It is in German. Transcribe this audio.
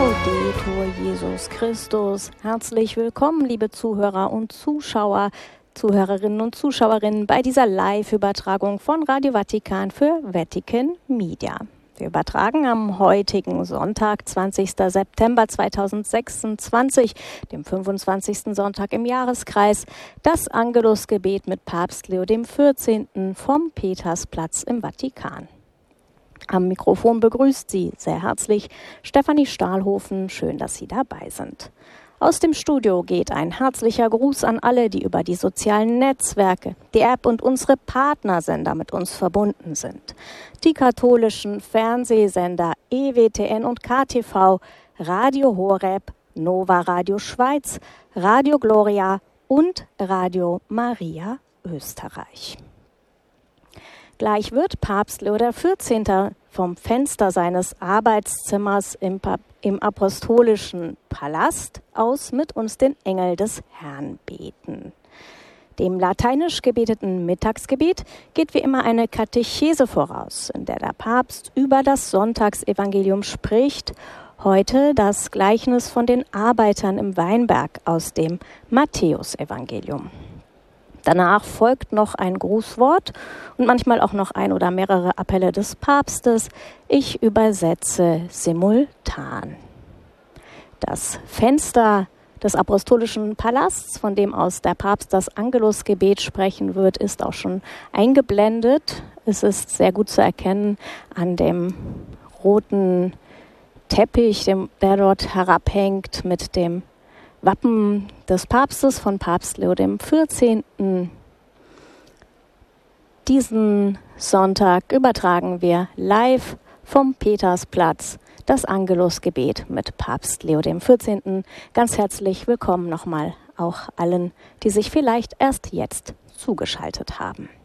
Laudetur Jesus Christus. Herzlich willkommen, liebe Zuhörer und Zuschauer, Zuhörerinnen und Zuschauerinnen bei dieser Live-Übertragung von Radio Vatikan für Vatican Media. Wir übertragen am heutigen Sonntag, 20. September 2026, dem 25. Sonntag im Jahreskreis, das Angelusgebet mit Papst Leo XIV. Vom Petersplatz im Vatikan. Am Mikrofon begrüßt Sie sehr herzlich Stefanie Stahlhofen. Schön, dass Sie dabei sind. Aus dem Studio geht ein herzlicher Gruß an alle, die über die sozialen Netzwerke, die App und unsere Partnersender mit uns verbunden sind. Die katholischen Fernsehsender EWTN und KTV, Radio Horeb, Nova Radio Schweiz, Radio Gloria und Radio Maria Österreich. Gleich wird Papst Leo XIV. Vom Fenster seines Arbeitszimmers im Apostolischen Palast aus mit uns den Engel des Herrn beten. Dem lateinisch gebeteten Mittagsgebet geht wie immer eine Katechese voraus, in der der Papst über das Sonntagsevangelium spricht. Heute das Gleichnis von den Arbeitern im Weinberg aus dem Matthäusevangelium. Danach folgt noch ein Grußwort und manchmal auch noch ein oder mehrere Appelle des Papstes. Ich übersetze simultan. Das Fenster des Apostolischen Palasts, von dem aus der Papst das Angelusgebet sprechen wird, ist auch schon eingeblendet. Es ist sehr gut zu erkennen an dem roten Teppich, der dort herabhängt mit dem Wappen des Papstes von Papst Leo XIV. Diesen Sonntag übertragen wir live vom Petersplatz das Angelusgebet mit Papst Leo XIV. Ganz herzlich willkommen nochmal auch allen, die sich vielleicht erst jetzt zugeschaltet haben.